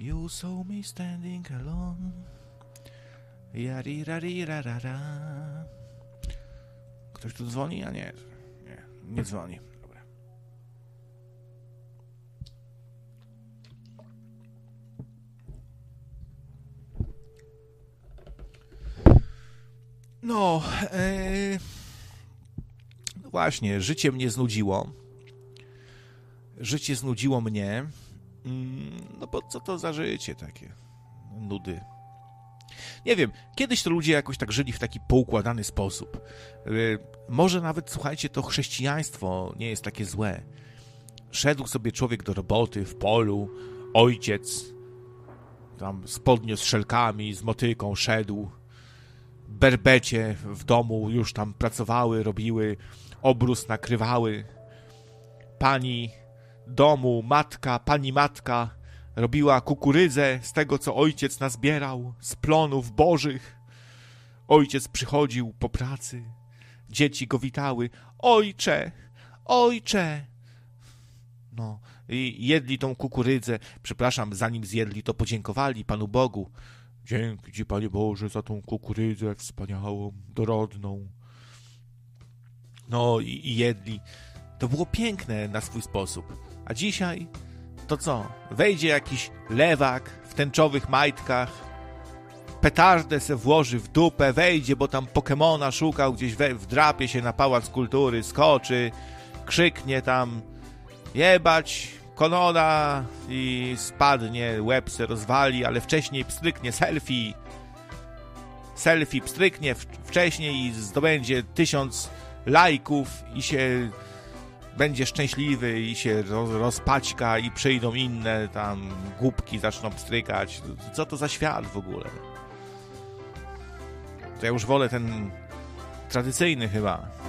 You saw me standing alone. Jarirarira. Ktoś tu dzwoni? A nie dzwoni. Dobra. No, właśnie, życie mnie znudziło. Życie znudziło mnie. No bo co to za życie takie? Nudy. Nie wiem, kiedyś to ludzie jakoś tak żyli w taki poukładany sposób. Może nawet, słuchajcie, to chrześcijaństwo nie jest takie złe. Szedł sobie człowiek do roboty w polu, ojciec tam spodnie z szelkami, z motyką szedł, berbecie w domu już tam pracowały, robiły, obrus nakrywały. Pani domu, pani matka robiła kukurydzę z tego, co ojciec nazbierał, z plonów bożych. Ojciec przychodził po pracy, dzieci go witały. Ojcze, ojcze! No, i jedli tą kukurydzę. Przepraszam, zanim zjedli, to podziękowali Panu Bogu. Dzięki Ci, Panie Boże, za tą kukurydzę wspaniałą, dorodną. No i jedli. To było piękne na swój sposób. A dzisiaj to co? Wejdzie jakiś lewak w tęczowych majtkach, petardę se włoży w dupę, wejdzie, bo tam Pokemona szukał, gdzieś wdrapie się na Pałac Kultury, skoczy, krzyknie tam jebać Konona i spadnie, łeb se rozwali, ale wcześniej pstryknie selfie pstryknie wcześniej i zdobędzie 1000 lajków i się będzie szczęśliwy i się rozpaćka i przyjdą inne tam głupki, zaczną pstrykać. Co to za świat w ogóle? To ja już wolę ten tradycyjny chyba.